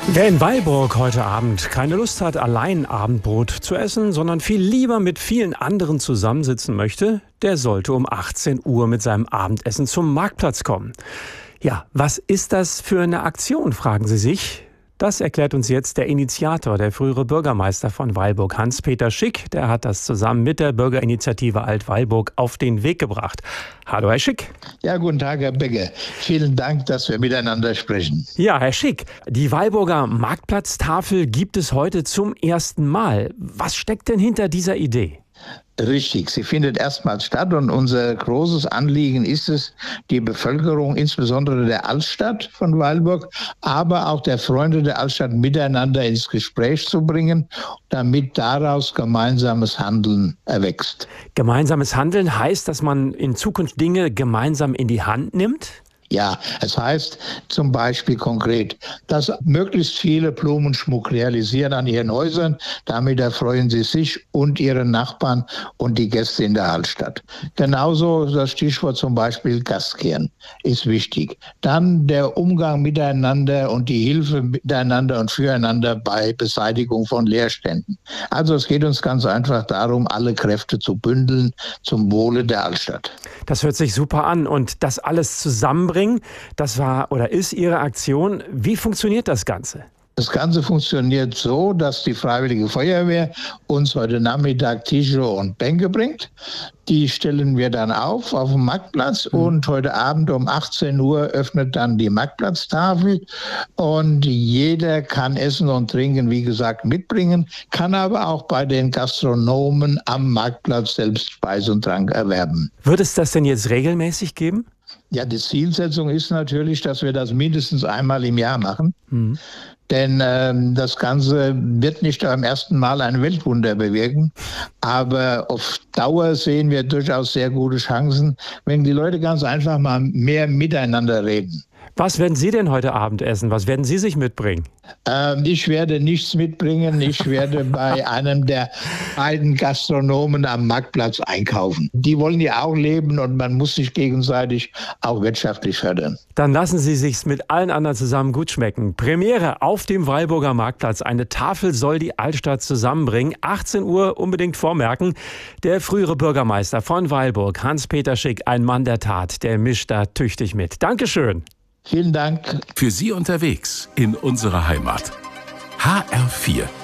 Wer in Weilburg heute Abend keine Lust hat, allein Abendbrot zu essen, sondern viel lieber mit vielen anderen zusammensitzen möchte, der sollte um 18 Uhr mit seinem Abendessen zum Marktplatz kommen. Ja, was ist das für eine Aktion, fragen Sie sich? Das erklärt uns jetzt der Initiator, der frühere Bürgermeister von Weilburg, Hans-Peter Schick. Der hat das zusammen mit der Bürgerinitiative Alt-Weilburg auf den Weg gebracht. Hallo, Herr Schick. Ja, guten Tag, Herr Begge. Vielen Dank, dass wir miteinander sprechen. Ja, Herr Schick, die Weilburger Marktplatztafel gibt es heute zum ersten Mal. Was steckt denn hinter dieser Idee? Richtig, sie findet erstmals statt und unser großes Anliegen ist es, die Bevölkerung, insbesondere der Altstadt von Weilburg, aber auch der Freunde der Altstadt miteinander ins Gespräch zu bringen, damit daraus gemeinsames Handeln erwächst. Gemeinsames Handeln heißt, dass man in Zukunft Dinge gemeinsam in die Hand nimmt? Ja, es heißt zum Beispiel konkret, dass möglichst viele Blumenschmuck realisieren an ihren Häusern. Damit erfreuen sie sich und ihre Nachbarn und die Gäste in der Altstadt. Genauso das Stichwort zum Beispiel Gastkehren ist wichtig. Dann der Umgang miteinander und die Hilfe miteinander und füreinander bei Beseitigung von Leerständen. Also es geht uns ganz einfach darum, alle Kräfte zu bündeln zum Wohle der Altstadt. Das hört sich super an. Und das alles zusammenbringen, das war oder ist Ihre Aktion. Wie funktioniert das Ganze? Das Ganze funktioniert so, dass die Freiwillige Feuerwehr uns heute Nachmittag Tische und Bänke bringt. Die stellen wir dann auf dem Marktplatz und heute Abend um 18 Uhr öffnet dann die Marktplatztafel und jeder kann Essen und Trinken, wie gesagt, mitbringen, kann aber auch bei den Gastronomen am Marktplatz selbst Speise und Trank erwerben. Wird es das denn jetzt regelmäßig geben? Ja, die Zielsetzung ist natürlich, dass wir das mindestens einmal im Jahr machen. Denn das Ganze wird nicht beim ersten Mal ein Weltwunder bewirken. Aber auf Dauer sehen wir durchaus sehr gute Chancen, wenn die Leute ganz einfach mal mehr miteinander reden. Was werden Sie denn heute Abend essen? Was werden Sie sich mitbringen? Ich werde nichts mitbringen. Ich werde bei einem der beiden Gastronomen am Marktplatz einkaufen. Die wollen ja auch leben und man muss sich gegenseitig auch wirtschaftlich fördern. Dann lassen Sie sich's mit allen anderen zusammen gut schmecken. Premiere auf dem Weilburger Marktplatz. Eine Tafel soll die Altstadt zusammenbringen. 18 Uhr unbedingt vormerken. Der frühere Bürgermeister von Weilburg, Hans-Peter Schick, ein Mann der Tat, der mischt da tüchtig mit. Dankeschön. Vielen Dank. Für Sie unterwegs in unserer Heimat. HR4